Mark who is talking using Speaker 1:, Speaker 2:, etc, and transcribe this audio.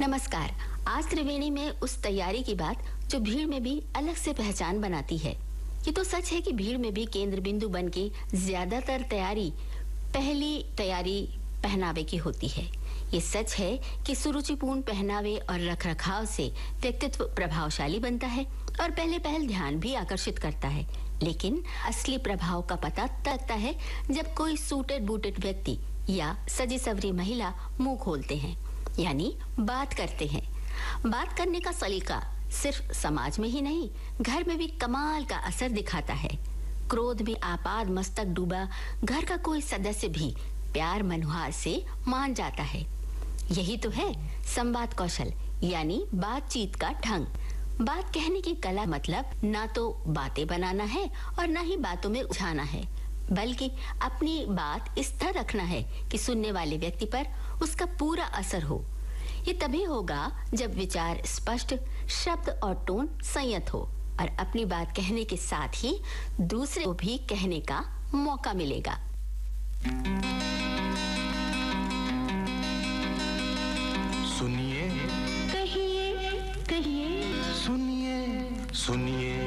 Speaker 1: नमस्कार। आज त्रिवेणी में उस तैयारी की बात जो भीड़ में भी अलग से पहचान बनाती है। ये तो सच है कि भीड़ में भी केंद्र बिंदु बन के ज्यादातर तैयारी पहली तैयारी पहनावे की होती है। ये सच है कि सुरुचिपूर्ण पहनावे और रखरखाव से व्यक्तित्व प्रभावशाली बनता है और पहले पहल ध्यान भी आकर्षित करता है। लेकिन असली प्रभाव का पता तब लगता है जब कोई सूटेड बूटेड व्यक्ति या सजी सवरी महिला मुंह खोलते हैं, यानी बात करते हैं। बात करने का सलीका सिर्फ समाज में ही नहीं, घर में भी कमाल का असर दिखाता है। क्रोध में आपाद मस्तक डूबा घर का कोई सदस्य भी प्यार मनुहार से मान जाता है। यही तो है संवाद कौशल, यानी बातचीत का ढंग। बात कहने की कला मतलब ना तो बातें बनाना है और ना ही बातों में उलझाना है, बल्कि अपनी बात इस तरह रखना है कि सुनने वाले व्यक्ति पर उसका पूरा असर हो। ये तभी होगा जब विचार स्पष्ट, शब्द और टोन संयत हो और अपनी बात कहने के साथ ही दूसरे को भी कहने का मौका मिलेगा।
Speaker 2: सुनिए,
Speaker 1: कहिए, कहिए,
Speaker 2: सुनिए, सुनिए,